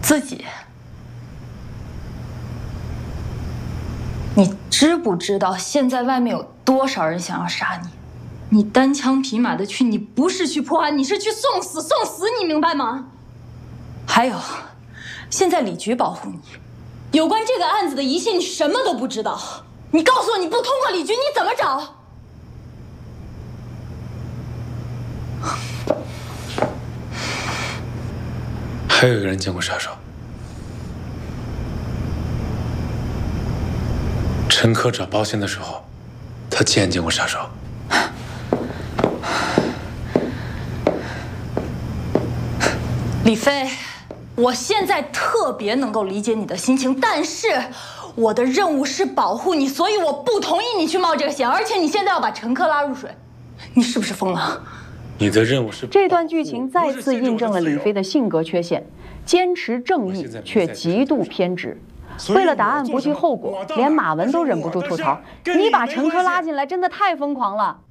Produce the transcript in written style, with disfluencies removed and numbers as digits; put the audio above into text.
自己。你知不知道现在外面有多少人想要杀你？你单枪匹马的去，你不是去破案，你是去送死，送死，你明白吗？还有，现在李局保护你，有关这个案子的一切你什么都不知道。你告诉我，你不通过李局你怎么找？ 还有一个人见过杀手，陈科找保险的时候，他见过杀手。 李飞，我现在特别能够理解你的心情，但是我的任务是保护你，所以我不同意你去冒这个险，而且你现在要把陈科拉入水，你是不是疯了？ 你的任务是…… 这段剧情再次印证了李飞的性格缺陷，坚持正义却极度偏执。为了答案不计后果，连马文都忍不住吐槽：“你把陈科拉进来，真的太疯狂了。”